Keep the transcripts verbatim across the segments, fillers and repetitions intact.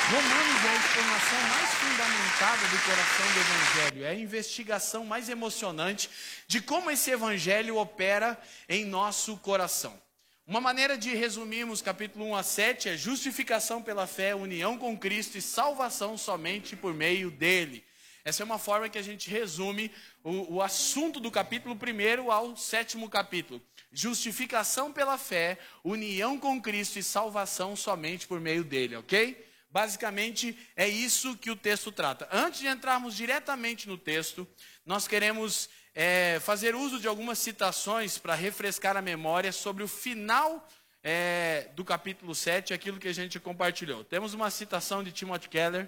Romanos é a explanação mais fundamentada do coração do Evangelho, é a investigação mais emocionante de como esse Evangelho opera em nosso coração. Uma maneira de resumirmos capítulo um a sete é justificação pela fé, união com Cristo e salvação somente por meio dele. Essa é uma forma que a gente resume o, o assunto do capítulo primeiro ao sétimo capítulo. Justificação pela fé, união com Cristo e salvação somente por meio dele, ok? Basicamente, é isso que o texto trata. Antes de entrarmos diretamente no texto, nós queremos é, fazer uso de algumas citações para refrescar a memória sobre o final é, do capítulo sete, aquilo que a gente compartilhou. Temos uma citação de Timothy Keller.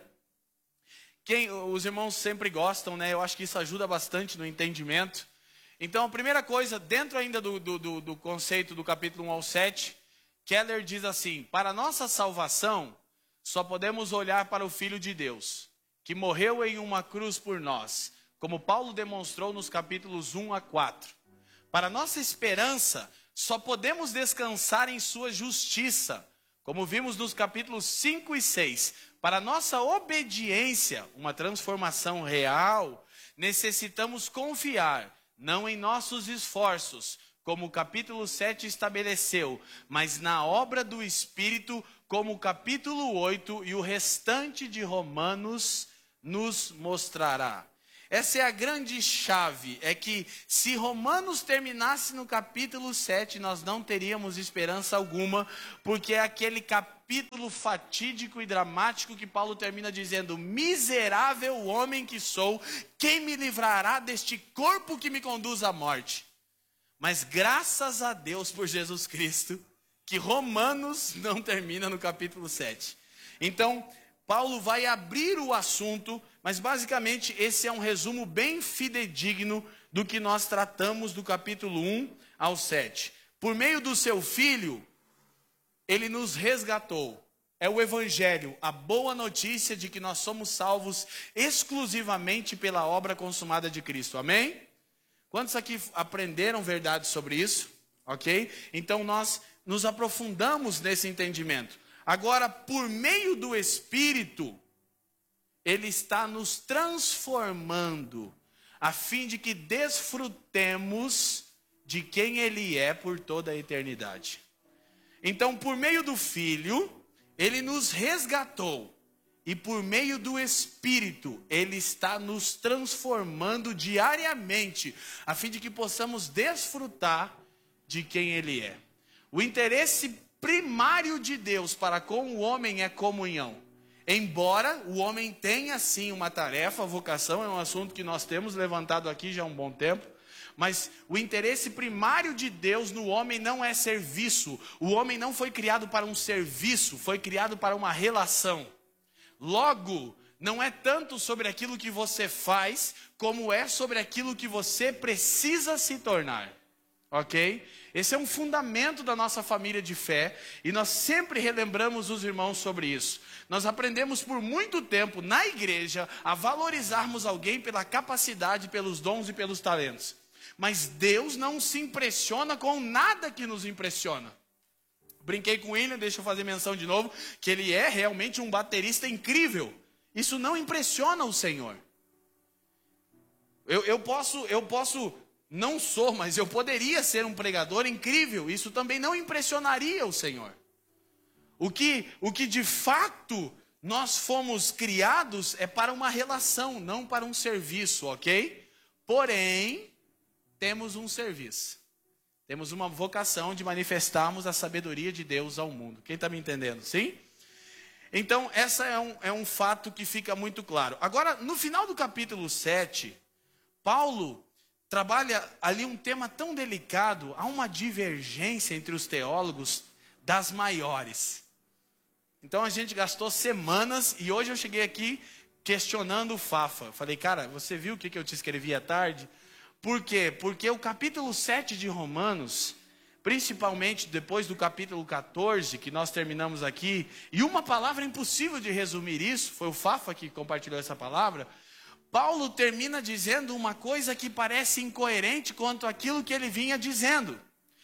Quem, os irmãos sempre gostam, né? Eu acho que isso ajuda bastante no entendimento. Então, a primeira coisa, dentro ainda do, do, do, do conceito do capítulo um ao sete, Keller diz assim: para nossa salvação, só podemos olhar para o Filho de Deus, que morreu em uma cruz por nós, como Paulo demonstrou nos capítulos um a quatro. Para nossa esperança, só podemos descansar em sua justiça, como vimos nos capítulos cinco e seis. Para nossa obediência, uma transformação real, necessitamos confiar, não em nossos esforços, como o capítulo sete estabeleceu, mas na obra do Espírito, como o capítulo oito e o restante de Romanos nos mostrará. Essa é a grande chave, é que se Romanos terminasse no capítulo sete, nós não teríamos esperança alguma, porque é aquele capítulo fatídico e dramático que Paulo termina dizendo: miserável homem que sou, quem me livrará deste corpo que me conduz à morte? Mas graças a Deus por Jesus Cristo, que Romanos não termina no capítulo sete. Então, Paulo vai abrir o assunto, mas basicamente esse é um resumo bem fidedigno do que nós tratamos do capítulo um ao sete. Por meio do seu Filho, ele nos resgatou. É o Evangelho, a boa notícia de que nós somos salvos exclusivamente pela obra consumada de Cristo. Amém? Quantos aqui aprenderam verdade sobre isso? Ok? Então nós nos aprofundamos nesse entendimento. Agora, por meio do Espírito, ele está nos transformando, a fim de que desfrutemos de quem ele é por toda a eternidade. Então, por meio do Filho, ele nos resgatou. E por meio do Espírito, ele está nos transformando diariamente, a fim de que possamos desfrutar de quem ele é. O interesse primário de Deus para com o homem é comunhão. Embora o homem tenha sim uma tarefa, a vocação é um assunto que nós temos levantado aqui já há um bom tempo, mas o interesse primário de Deus no homem não é serviço. O homem não foi criado para um serviço, foi criado para uma relação. Logo, não é tanto sobre aquilo que você faz, como é sobre aquilo que você precisa se tornar. Ok? Esse é um fundamento da nossa família de fé, e nós sempre relembramos os irmãos sobre isso. Nós aprendemos por muito tempo na igreja a valorizarmos alguém pela capacidade, pelos dons e pelos talentos. Mas Deus não se impressiona com nada que nos impressiona. Brinquei com o William, deixa eu fazer menção de novo, que ele é realmente um baterista incrível. Isso não impressiona o Senhor. Eu, eu posso, eu posso, não sou, mas eu poderia ser um pregador incrível. Isso também não impressionaria o Senhor. O que, o que de fato nós fomos criados é para uma relação, não para um serviço, ok? Porém, temos um serviço. Temos uma vocação de manifestarmos a sabedoria de Deus ao mundo. Quem está me entendendo? Sim? Então, essa é um, é um fato que fica muito claro. Agora, no final do capítulo sete, Paulo trabalha ali um tema tão delicado. Há uma divergência entre os teólogos das maiores. Então, a gente gastou semanas e hoje eu cheguei aqui questionando o Fafa. Falei, cara, você viu o que eu te escrevi à tarde? Por quê? Porque o capítulo sete de Romanos, principalmente depois do capítulo quatorze, que nós terminamos aqui, e uma palavra impossível de resumir isso, foi o Fafa que compartilhou essa palavra, Paulo termina dizendo uma coisa que parece incoerente quanto àquilo que ele vinha dizendo.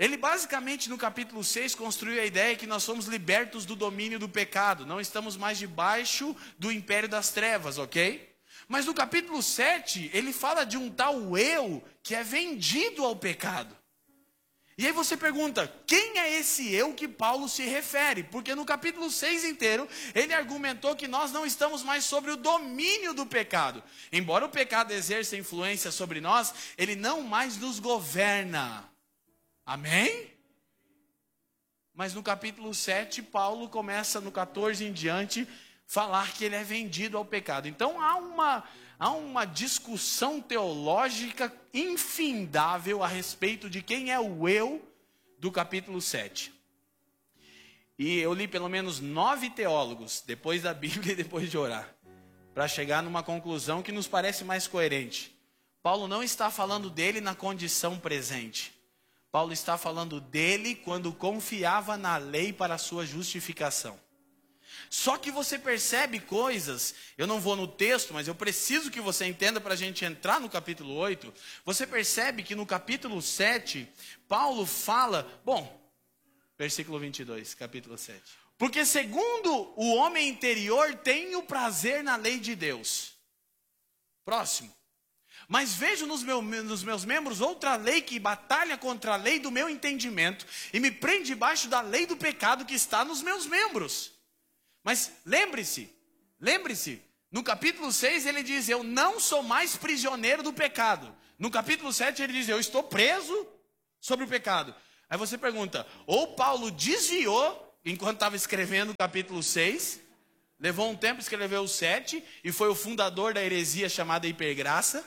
Ele basicamente no capítulo seis construiu a ideia que nós somos libertos do domínio do pecado, não estamos mais debaixo do império das trevas, ok? Mas no capítulo sete, ele fala de um tal eu que é vendido ao pecado. E aí você pergunta, quem é esse eu que Paulo se refere? Porque no capítulo seis inteiro, ele argumentou que nós não estamos mais sobre o domínio do pecado. Embora o pecado exerça influência sobre nós, ele não mais nos governa. Amém? Mas no capítulo sete, Paulo começa no quatorze em diante, falar que ele é vendido ao pecado. Então há uma, há uma discussão teológica infindável a respeito de quem é o eu do capítulo sete. E eu li pelo menos nove teólogos, depois da Bíblia e depois de orar, para chegar numa conclusão que nos parece mais coerente. Paulo não está falando dele na condição presente. Paulo está falando dele quando confiava na lei para a sua justificação. Só que você percebe coisas, eu não vou no texto, mas eu preciso que você entenda para a gente entrar no capítulo oito. Você percebe que no capítulo sete, Paulo fala, bom, versículo vinte e dois, capítulo sete. Porque segundo o homem interior tem o prazer na lei de Deus. Próximo. Mas vejo nos, meu, nos meus membros outra lei que batalha contra a lei do meu entendimento e me prende debaixo da lei do pecado que está nos meus membros. Mas lembre-se, lembre-se, no capítulo seis ele diz, eu não sou mais prisioneiro do pecado. No capítulo sete ele diz, eu estou preso sobre o pecado. Aí você pergunta, ou Paulo desviou enquanto estava escrevendo o capítulo seis, levou um tempo, escreveu o sete, e foi o fundador da heresia chamada hipergraça,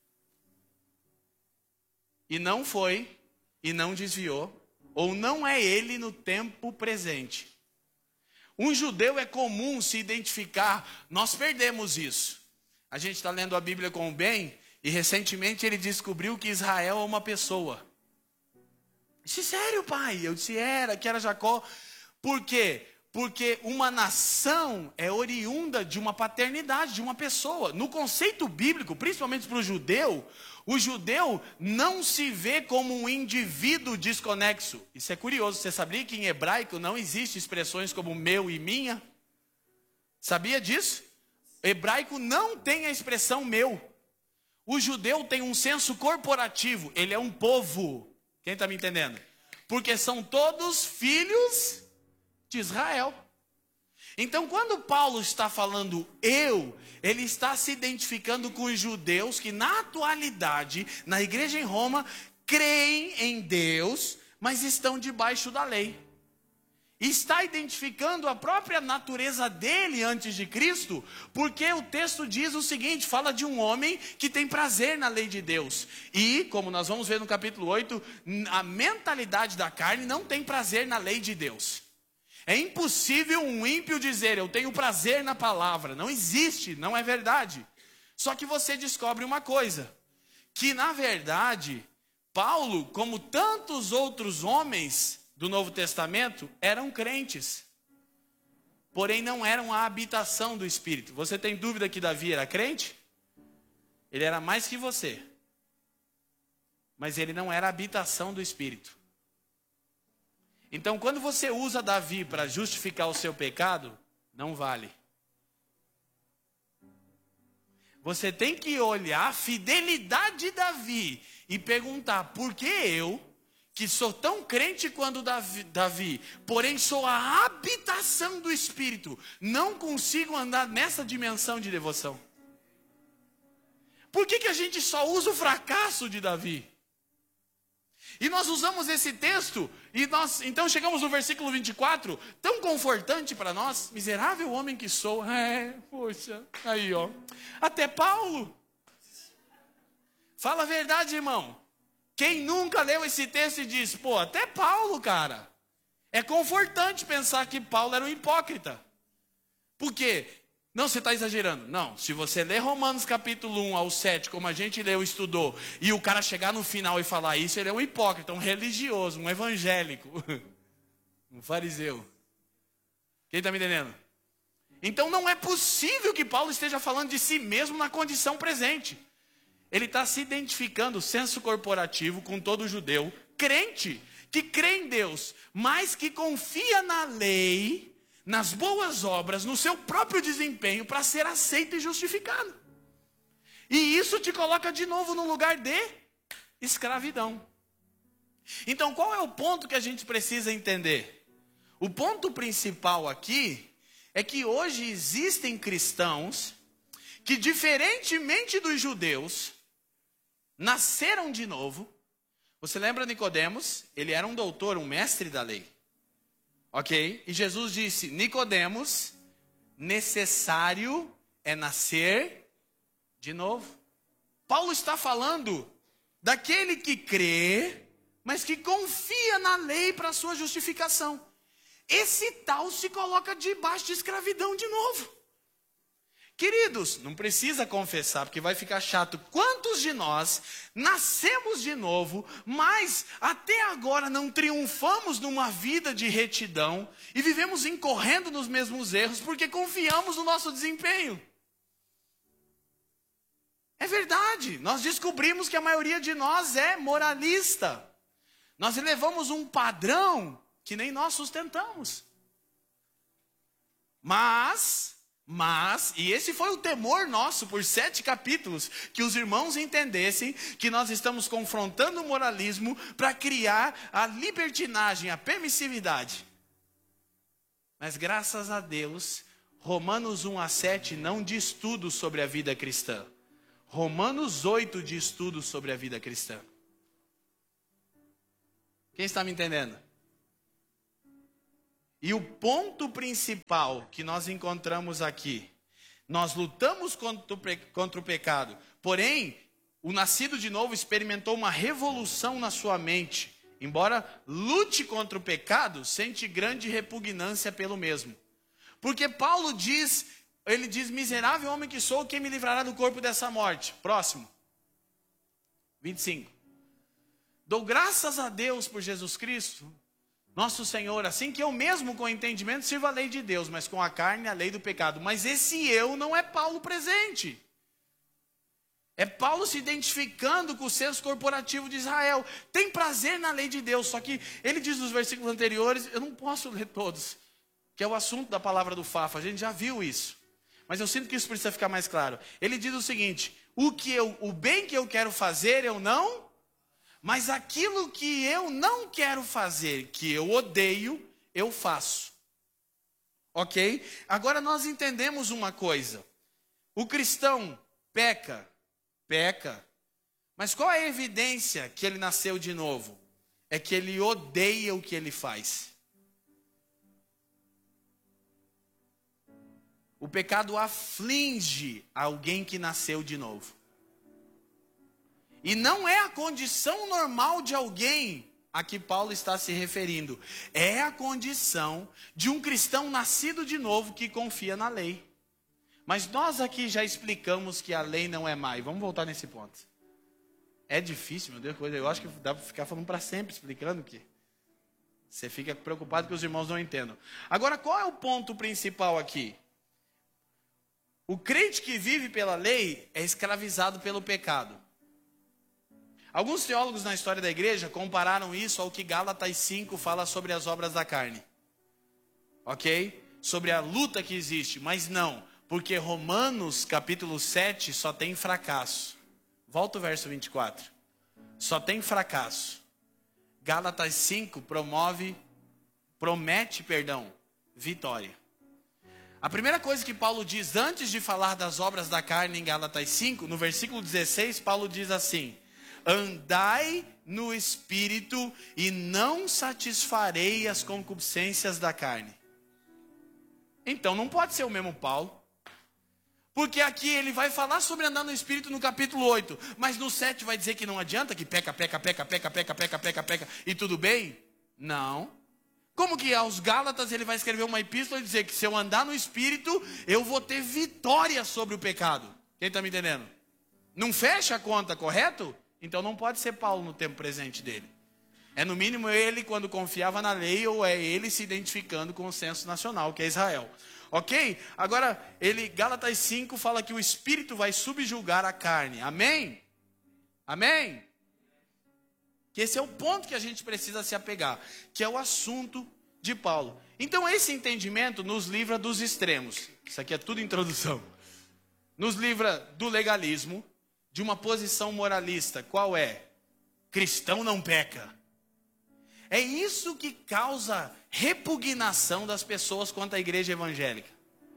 e não foi, e não desviou, ou não é ele no tempo presente. Um judeu é comum se identificar, nós perdemos isso. A gente está lendo a Bíblia com o Ben, e recentemente ele descobriu que Israel é uma pessoa. Eu disse, sério, pai? Eu disse, era, que era Jacó. Por quê? Porque uma nação é oriunda de uma paternidade, de uma pessoa. No conceito bíblico, principalmente para o judeu, o judeu não se vê como um indivíduo desconexo. Isso é curioso, você sabia que em hebraico não existe expressões como meu e minha? Sabia disso? Hebraico não tem a expressão meu. O judeu tem um senso corporativo, ele é um povo. Quem está me entendendo? Porque são todos filhos de Israel. Então, quando Paulo está falando eu, ele está se identificando com os judeus que na atualidade, na igreja em Roma, creem em Deus, mas estão debaixo da lei. E está identificando a própria natureza dele antes de Cristo, porque o texto diz o seguinte, fala de um homem que tem prazer na lei de Deus. E, como nós vamos ver no capítulo oito, a mentalidade da carne não tem prazer na lei de Deus. É impossível um ímpio dizer, eu tenho prazer na palavra. Não existe, não é verdade. Só que você descobre uma coisa, que na verdade, Paulo, como tantos outros homens do Novo Testamento, eram crentes. Porém não eram a habitação do Espírito. Você tem dúvida que Davi era crente? Ele era mais que você. Mas ele não era a habitação do Espírito. Então, quando você usa Davi para justificar o seu pecado, não vale. Você tem que olhar a fidelidade de Davi e perguntar, por que eu, que sou tão crente quanto Davi, Davi, porém sou a habitação do Espírito, não consigo andar nessa dimensão de devoção? Por que que a gente só usa o fracasso de Davi? E nós usamos esse texto, e nós, então chegamos no versículo vinte e quatro, tão confortante para nós, miserável homem que sou, é, poxa, aí ó, até Paulo, fala a verdade, irmão, quem nunca leu esse texto e diz, pô, até Paulo, cara, é confortante pensar que Paulo era um hipócrita, por quê? Não, você está exagerando. Não, se você ler Romanos capítulo um ao sete, como a gente leu e estudou, e o cara chegar no final e falar isso, ele é um hipócrita, um religioso, um evangélico, um fariseu. Quem está me entendendo? Então não é possível que Paulo esteja falando de si mesmo na condição presente. Ele está se identificando, senso corporativo, com todo judeu, crente, que crê em Deus, mas que confia na lei, nas boas obras, no seu próprio desempenho para ser aceito e justificado. E isso te coloca de novo no lugar de escravidão. Então, qual é o ponto que a gente precisa entender? O ponto principal aqui é que hoje existem cristãos que, diferentemente dos judeus, nasceram de novo. Você lembra Nicodemos? Ele era um doutor, um mestre da lei. Ok? E Jesus disse, Nicodemos, necessário é nascer de novo. Paulo está falando daquele que crê, mas que confia na lei para a sua justificação. Esse tal se coloca debaixo de escravidão de novo. Queridos, não precisa confessar, porque vai ficar chato. Quantos de nós nascemos de novo, mas até agora não triunfamos numa vida de retidão e vivemos incorrendo nos mesmos erros porque confiamos no nosso desempenho? É verdade, nós descobrimos que a maioria de nós é moralista. Nós elevamos um padrão que nem nós sustentamos. Mas... Mas, e esse foi o temor nosso por sete capítulos, que os irmãos entendessem que nós estamos confrontando o moralismo para criar a libertinagem, a permissividade. Mas graças a Deus, Romanos um a sete não diz tudo sobre a vida cristã. Romanos oito diz tudo sobre a vida cristã. Quem está me entendendo? E o ponto principal que nós encontramos aqui, nós lutamos contra o, pe- contra o pecado, porém, o nascido de novo experimentou uma revolução na sua mente. Embora lute contra o pecado, sente grande repugnância pelo mesmo. Porque Paulo diz, ele diz, miserável homem que sou, quem me livrará do corpo dessa morte? Próximo. vinte e cinco. Dou graças a Deus por Jesus Cristo, nosso Senhor, assim que eu mesmo com entendimento sirvo a lei de Deus, mas com a carne a lei do pecado. Mas esse eu não é Paulo presente. É Paulo se identificando com o senso corporativo de Israel. Tem prazer na lei de Deus, só que ele diz nos versículos anteriores, eu não posso ler todos, que é o assunto da palavra do Fafa, a gente já viu isso. Mas eu sinto que isso precisa ficar mais claro. Ele diz o seguinte, o, que eu, o bem que eu quero fazer eu não... Mas aquilo que eu não quero fazer, que eu odeio, eu faço. Ok? Agora nós entendemos uma coisa. O cristão peca, peca. Mas qual é a evidência que ele nasceu de novo? É que ele odeia o que ele faz. O pecado aflige alguém que nasceu de novo. E não é a condição normal de alguém a que Paulo está se referindo. É a condição de um cristão nascido de novo que confia na lei. Mas nós aqui já explicamos que a lei não é má. E vamos voltar nesse ponto. É difícil, meu Deus, coisa. Eu acho que dá para ficar falando para sempre explicando que você fica preocupado que os irmãos não entendam. Agora, qual é o ponto principal aqui? O crente que vive pela lei é escravizado pelo pecado. Alguns teólogos na história da igreja compararam isso ao que Gálatas cinco fala sobre as obras da carne. Ok? Sobre a luta que existe. Mas não, porque Romanos capítulo sete só tem fracasso. Volta o verso vinte e quatro. Só tem fracasso. Gálatas cinco promove, promete, perdão, vitória. A primeira coisa que Paulo diz antes de falar das obras da carne em Gálatas cinco, no versículo dezesseis, Paulo diz assim: andai no Espírito e não satisfarei as concupiscências da carne. Então não pode ser o mesmo Paulo. Porque aqui ele vai falar sobre andar no Espírito no capítulo oito. Mas no sete vai dizer que não adianta, que peca, peca, peca, peca, peca, peca, peca, peca, e tudo bem? Não. Como que aos Gálatas ele vai escrever uma epístola e dizer que se eu andar no Espírito, eu vou ter vitória sobre o pecado? Quem está me entendendo? Não fecha a conta, correto? Então não pode ser Paulo no tempo presente dele. É no mínimo ele quando confiava na lei, ou é ele se identificando com o censo nacional, que é Israel. Ok? Agora, ele, Gálatas cinco fala que o Espírito vai subjugar a carne. Amém? Amém? Que esse é o ponto que a gente precisa se apegar, que é o assunto de Paulo. Então esse entendimento nos livra dos extremos. Isso aqui é tudo introdução. Nos livra do legalismo, de uma posição moralista. Qual é? Cristão não peca. É isso que causa repugnação das pessoas quanto à igreja evangélica.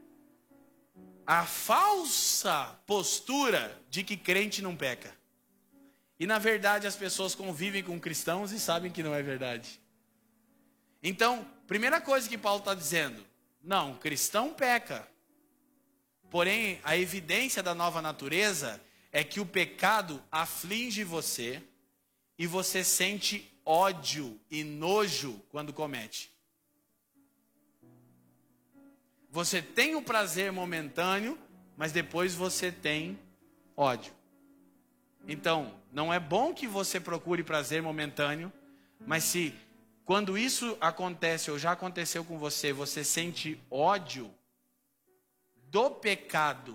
A falsa postura de que crente não peca. E na verdade as pessoas convivem com cristãos e sabem que não é verdade. Então, primeira coisa que Paulo está dizendo, não, cristão peca. Porém, a evidência da nova natureza é que o pecado aflige você e você sente ódio e nojo quando comete. Você tem o prazer momentâneo, mas depois você tem ódio. Então, não é bom que você procure prazer momentâneo, mas se quando isso acontece ou já aconteceu com você, você sente ódio do pecado,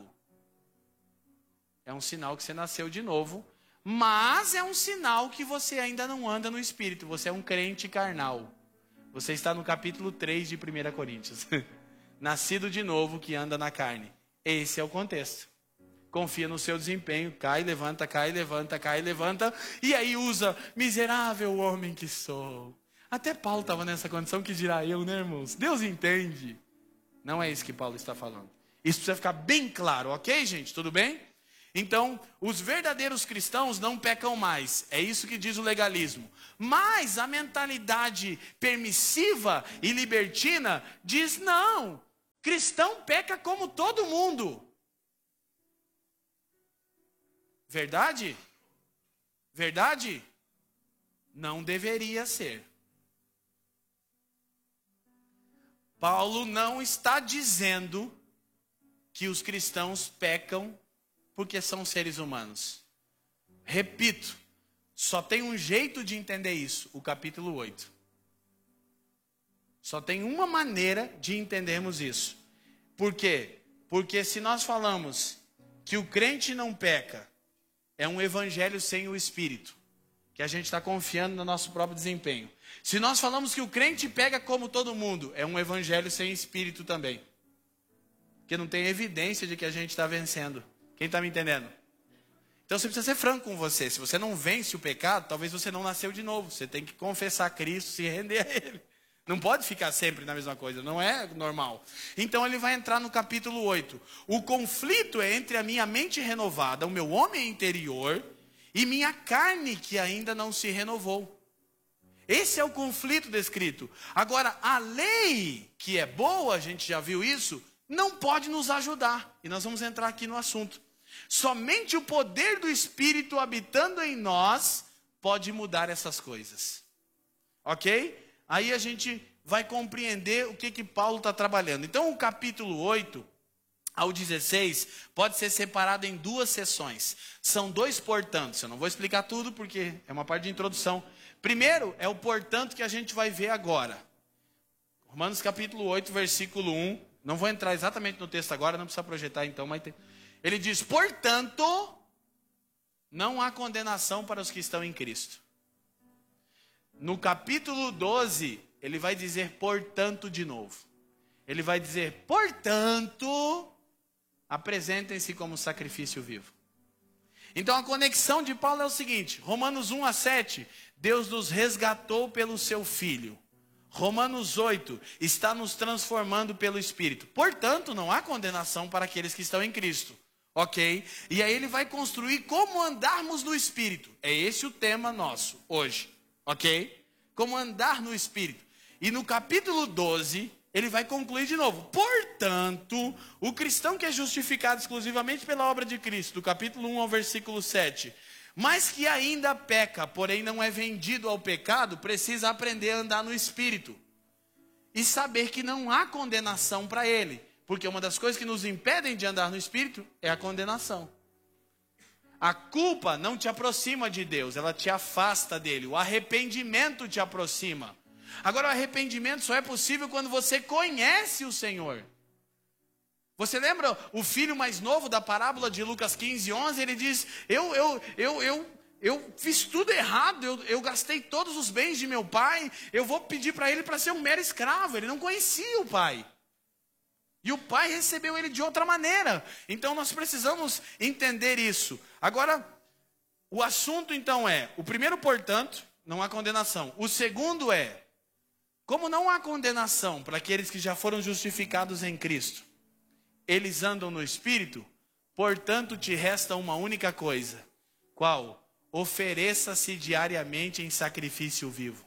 é um sinal que você nasceu de novo, mas é um sinal que você ainda não anda no Espírito, você é um crente carnal. Você está no capítulo três de primeira Coríntios. Nascido de novo que anda na carne. Esse é o contexto. Confia no seu desempenho, cai, levanta, cai, levanta, cai, levanta, e aí usa, miserável homem que sou. Até Paulo estava nessa condição, que dirá eu, né, irmãos? Deus entende. Não é isso que Paulo está falando. Isso precisa ficar bem claro, ok, gente? Tudo bem? Então, os verdadeiros cristãos não pecam mais. É isso que diz o legalismo. Mas a mentalidade permissiva e libertina diz não. Cristão peca como todo mundo. Verdade? Verdade? Não deveria ser. Paulo não está dizendo que os cristãos pecam porque são seres humanos. Repito, só tem um jeito de entender isso, o capítulo oito. Só tem uma maneira de entendermos isso. Por quê? Porque se nós falamos que o crente não peca, é um evangelho sem o Espírito, que a gente está confiando no nosso próprio desempenho. Se nós falamos que o crente pega como todo mundo, é um evangelho sem Espírito também. Porque não tem evidência de que a gente está vencendo. Quem está me entendendo? Então você precisa ser franco com você. Se você não vence o pecado, talvez você não nasceu de novo. Você tem que confessar Cristo, se render a Ele. Não pode ficar sempre na mesma coisa, não é normal. Então ele vai entrar no capítulo oito. O conflito é entre a minha mente renovada, o meu homem interior, e minha carne que ainda não se renovou. Esse é o conflito descrito. Agora, a lei, que é boa, a gente já viu isso, não pode nos ajudar. E nós vamos entrar aqui no assunto. Somente o poder do Espírito habitando em nós pode mudar essas coisas. Ok? Aí a gente vai compreender o que, que Paulo está trabalhando. Então, o capítulo oito ao dezesseis pode ser separado em duas sessões. São dois portantos. Eu não vou explicar tudo porque é uma parte de introdução. Primeiro é o portanto que a gente vai ver agora. Romanos capítulo oito, versículo um. Não vou entrar exatamente no texto agora, não precisa projetar então, mas tem... Ele diz, portanto, não há condenação para os que estão em Cristo. No capítulo doze, ele vai dizer portanto de novo. Ele vai dizer, portanto, apresentem-se como sacrifício vivo. Então a conexão de Paulo é o seguinte, Romanos um a sete, Deus nos resgatou pelo seu Filho. Romanos oito, está nos transformando pelo Espírito. Portanto, não há condenação para aqueles que estão em Cristo. Ok? E aí ele vai construir como andarmos no Espírito. É esse o tema nosso hoje. Ok? Como andar no Espírito. E no capítulo doze, ele vai concluir de novo. Portanto, o cristão que é justificado exclusivamente pela obra de Cristo, do capítulo um ao versículo sete, mas que ainda peca, porém não é vendido ao pecado, precisa aprender a andar no Espírito. E saber que não há condenação para ele. Porque uma das coisas que nos impedem de andar no Espírito é a condenação. A culpa não te aproxima de Deus, ela te afasta dele. O arrependimento te aproxima. Agora, o arrependimento só é possível quando você conhece o Senhor. Você lembra o filho mais novo da parábola de Lucas quinze, onze? Ele diz, eu, eu, eu, eu eu fiz tudo errado, eu, eu gastei todos os bens de meu pai, eu vou pedir para ele para ser um mero escravo. Ele não conhecia o pai. E o pai recebeu ele de outra maneira. Então nós precisamos entender isso. Agora, o assunto então é, o primeiro, portanto, não há condenação. O segundo é, como não há condenação para aqueles que já foram justificados em Cristo, eles andam no Espírito, portanto te resta uma única coisa. Qual? Ofereça-se diariamente em sacrifício vivo.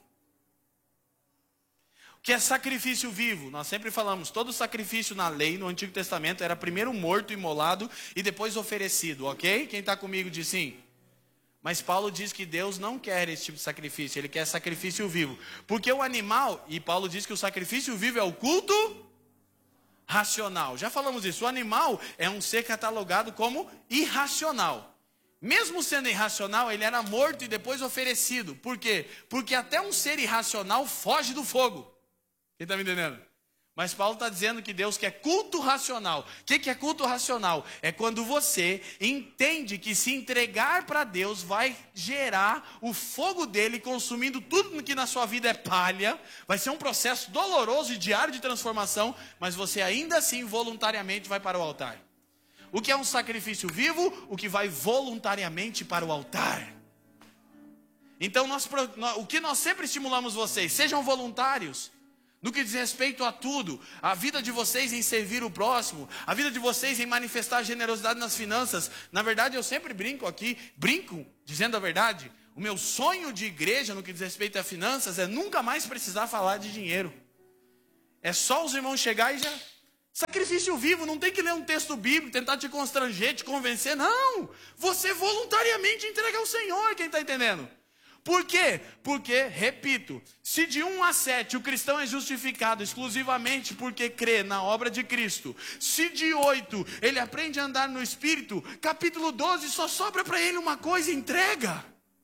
O que é sacrifício vivo? Nós sempre falamos, todo sacrifício na lei, no Antigo Testamento, era primeiro morto, imolado e depois oferecido, ok? Quem está comigo diz sim. Mas Paulo diz que Deus não quer esse tipo de sacrifício, ele quer sacrifício vivo. Porque o animal, e Paulo diz que o sacrifício vivo é o culto racional. Já falamos isso, o animal é um ser catalogado como irracional. Mesmo sendo irracional, ele era morto e depois oferecido. Por quê? Porque até um ser irracional foge do fogo. Quem está me entendendo? Mas Paulo está dizendo que Deus quer culto racional. O que, que é culto racional? É quando você entende que se entregar para Deus vai gerar o fogo dele consumindo tudo que na sua vida é palha. Vai ser um processo doloroso e diário de transformação, mas você ainda assim voluntariamente vai para o altar. O que é um sacrifício vivo? O que vai voluntariamente para o altar. Então, nós, o que nós sempre estimulamos vocês, sejam voluntários. No que diz respeito a tudo, a vida de vocês em servir o próximo, a vida de vocês em manifestar generosidade nas finanças. Na verdade, eu sempre brinco aqui, brinco, dizendo a verdade. O meu sonho de igreja no que diz respeito a finanças é nunca mais precisar falar de dinheiro. É só os irmãos chegar e já... Sacrifício vivo, não tem que ler um texto bíblico, tentar te constranger, te convencer. Não, você voluntariamente entrega ao Senhor, quem está entendendo? Por quê? Porque, repito, se de um a sete o cristão é justificado exclusivamente porque crê na obra de Cristo, se de oito ele aprende a andar no Espírito, capítulo doze só sobra para ele uma coisa: entrega.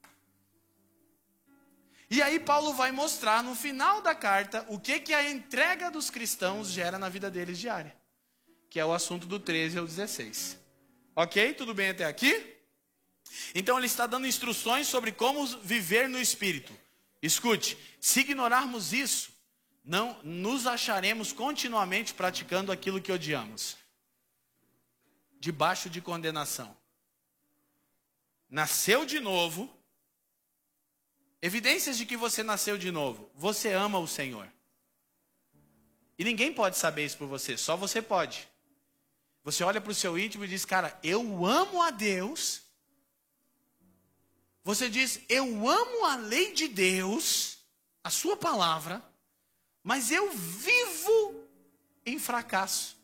E aí Paulo vai mostrar no final da carta o que, que a entrega dos cristãos gera na vida deles diária, que é o assunto do treze ao dezesseis. Ok? Tudo bem até aqui? Então ele está dando instruções sobre como viver no Espírito. Escute, se ignorarmos isso, não nos acharemos continuamente praticando aquilo que odiamos, debaixo de condenação. Nasceu de novo. Evidências de que você nasceu de novo. Você ama o Senhor. E ninguém pode saber isso por você, só você pode. Você olha para o seu íntimo e diz: cara, eu amo a Deus. Você diz: eu amo a lei de Deus, a sua palavra, mas eu vivo em fracasso.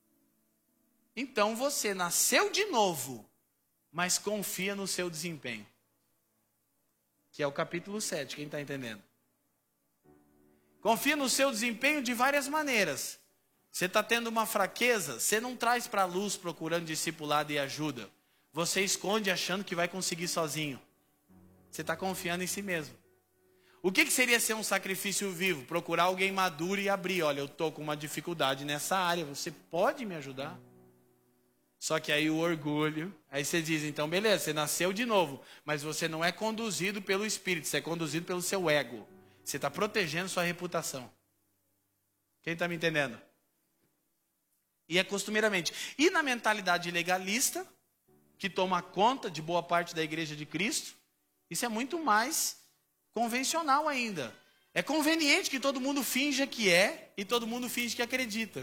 Então você nasceu de novo, mas confia no seu desempenho. Que é o capítulo sete, quem está entendendo? Confia no seu desempenho de várias maneiras. Você está tendo uma fraqueza, você não traz para a luz procurando discipulado e ajuda. Você esconde achando que vai conseguir sozinho. Você está confiando em si mesmo. O que, que seria ser um sacrifício vivo? Procurar alguém maduro e abrir. Olha, eu estou com uma dificuldade nessa área, você pode me ajudar? Só que aí o orgulho, aí você diz, então beleza, você nasceu de novo, mas você não é conduzido pelo Espírito, você é conduzido pelo seu ego. Você está protegendo sua reputação. Quem está me entendendo? E é costumeiramente. E na mentalidade legalista, que toma conta de boa parte da igreja de Cristo, isso é muito mais convencional ainda. É conveniente que todo mundo finja que é e todo mundo finge que acredita.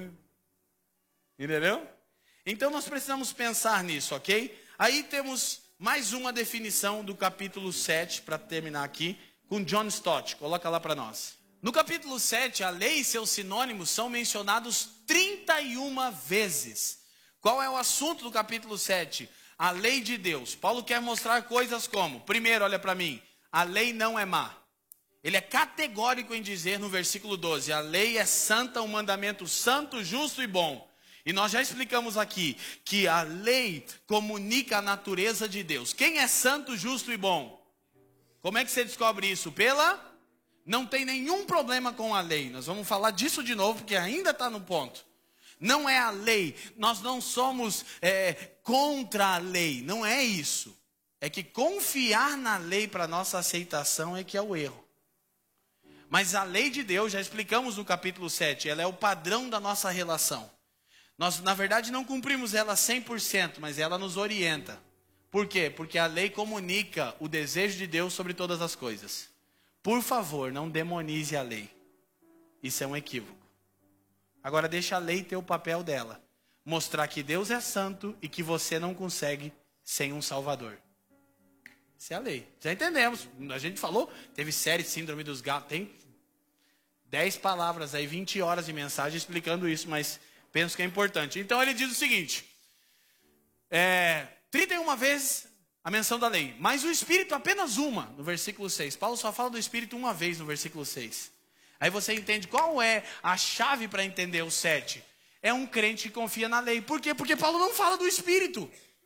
Entendeu? Então nós precisamos pensar nisso, ok? Aí temos mais uma definição do capítulo sete, para terminar aqui, com John Stott. Coloca lá para nós. No capítulo sete, a lei e seus sinônimos são mencionados trinta e uma vezes. Qual é o assunto do capítulo sete? A lei de Deus. Paulo quer mostrar coisas como, primeiro, olha para mim, a lei não é má. Ele é categórico em dizer no versículo doze, a lei é santa, um mandamento santo, justo e bom. E nós já explicamos aqui que a lei comunica a natureza de Deus. Quem é santo, justo e bom? Como é que você descobre isso? Pela... Não tem nenhum problema com a lei. Nós vamos falar disso de novo, porque ainda está no ponto. Não é a lei. Nós não somos é, contra a lei. Não é isso. é que confiar na lei para nossa aceitação é que é o erro. Mas a lei de Deus, já explicamos no capítulo sete, ela é o padrão da nossa relação. Nós, na verdade, não cumprimos ela cem por cento, mas ela nos orienta. Por quê? Porque a lei comunica o desejo de Deus sobre todas as coisas. Por favor, não demonize a lei. Isso é um equívoco. Agora deixa a lei ter o papel dela. Mostrar que Deus é santo e que você não consegue sem um Salvador. Isso é a lei. Já entendemos. A gente falou, teve série Síndrome dos Gatos. Tem dez palavras aí, vinte horas de mensagem explicando isso, mas penso que é importante. Então ele diz o seguinte, é, trinta e uma vezes a menção da lei, mas o Espírito apenas uma, no versículo seis. Paulo só fala do Espírito uma vez no versículo seis. Aí você entende qual é a chave para entender o sete. É um crente que confia na lei. Por quê? Porque Paulo não fala do Espírito.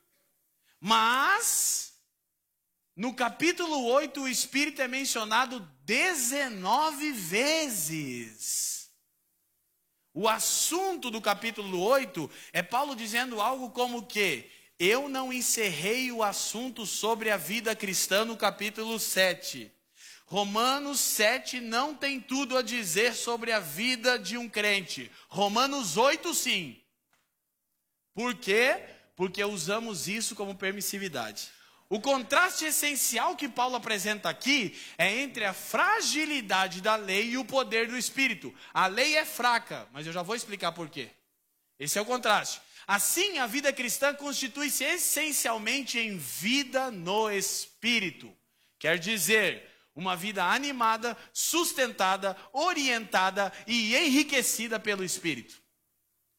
Mas, no capítulo oito, o Espírito é mencionado dezenove vezes. O assunto do capítulo oito é Paulo dizendo algo como que eu não encerrei o assunto sobre a vida cristã no capítulo sete. Romanos sete não tem tudo a dizer sobre a vida de um crente. Romanos oito sim. Por quê? Porque usamos isso como permissividade. O contraste essencial que Paulo apresenta aqui é entre a fragilidade da lei e o poder do Espírito. A lei é fraca, mas eu já vou explicar por quê. Esse é o contraste. Assim, a vida cristã constitui-se essencialmente em vida no Espírito. Quer dizer, uma vida animada, sustentada, orientada e enriquecida pelo Espírito.